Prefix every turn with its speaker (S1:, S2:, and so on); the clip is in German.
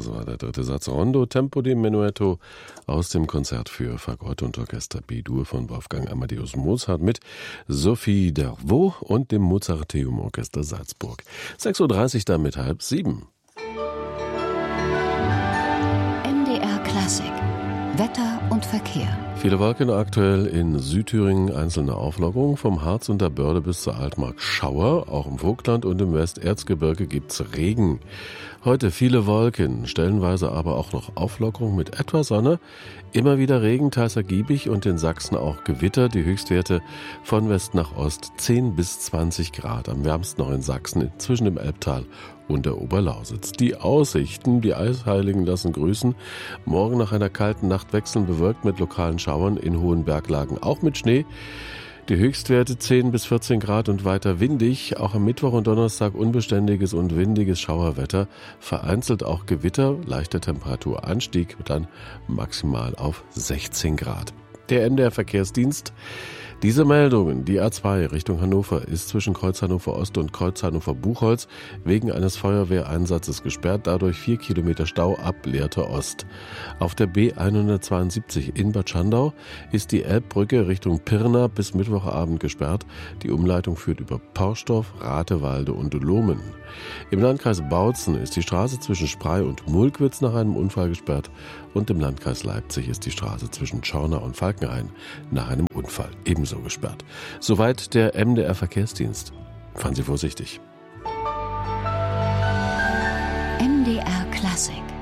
S1: Das war der dritte Satz Rondo Tempo di Menuetto aus dem Konzert für Fagott und Orchester B-Dur von Wolfgang Amadeus Mozart mit Sophie Dervaux und dem Mozarteum Orchester Salzburg. 6.30 Uhr, damit 6:30.
S2: MDR Klassik. Wetter und Verkehr.
S1: Viele Wolken aktuell in Südthüringen, einzelne Auflockerungen vom Harz und der Börde bis zur Altmark Schauer. Auch im Vogtland und im Westerzgebirge gibt's Regen. Heute viele Wolken, stellenweise aber auch noch Auflockerung mit etwas Sonne. Immer wieder Regen, teils ergiebig und in Sachsen auch Gewitter. Die Höchstwerte von West nach Ost 10 bis 20 Grad. Am wärmsten noch in Sachsen zwischen dem Elbtal und der Oberlausitz. Die Aussichten, die Eisheiligen lassen grüßen. Morgen nach einer kalten Nacht wechseln bewölkt mit lokalen Schauern in hohen Berglagen, auch mit Schnee. Die Höchstwerte 10 bis 14 Grad und weiter windig. Auch am Mittwoch und Donnerstag unbeständiges und windiges Schauerwetter. Vereinzelt auch Gewitter, leichter Temperaturanstieg, dann maximal auf 16 Grad. Der MDR Verkehrsdienst. Diese Meldungen, die A2 Richtung Hannover ist zwischen Kreuz Hannover Ost und Kreuz Hannover Buchholz wegen eines Feuerwehreinsatzes gesperrt, dadurch 4 Kilometer Stau ab Lehrte Ost. Auf der B172 in Bad Schandau ist die Elbbrücke Richtung Pirna bis Mittwochabend gesperrt. Die Umleitung führt über Porsdorf, Ratewalde und Lohmen. Im Landkreis Bautzen ist die Straße zwischen Sprey und Mulkwitz nach einem Unfall gesperrt und im Landkreis Leipzig ist die Straße zwischen Schorna und Falkenhain nach einem Unfall ebenso gesperrt. Soweit der MDR Verkehrsdienst. Fahren Sie vorsichtig.
S2: MDR Klassik.